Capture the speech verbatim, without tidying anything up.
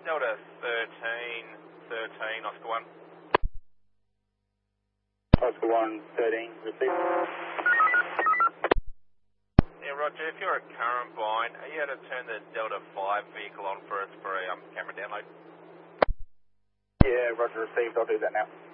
Delta thirteen, thirteen, Oscar one. Oscar one, thirteen, receive. Yeah, Roger, if you're at Currambine, are you able to turn the Delta five vehicle on for us for a um, camera download? Yeah, Roger, received. I'll do that now.